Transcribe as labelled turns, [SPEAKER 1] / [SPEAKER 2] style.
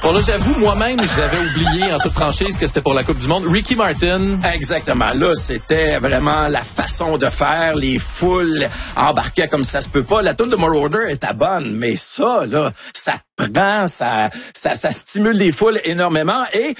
[SPEAKER 1] Bon, là, j'avoue, moi-même, j'avais oublié, en toute franchise, que c'était pour la Coupe du Monde. Ricky Martin.
[SPEAKER 2] Exactement. Là, c'était vraiment la façon de faire. Les foules embarquaient comme ça se peut pas. La toune de Marauder était bonne, mais ça, là, ça prend, ça stimule les foules énormément. Et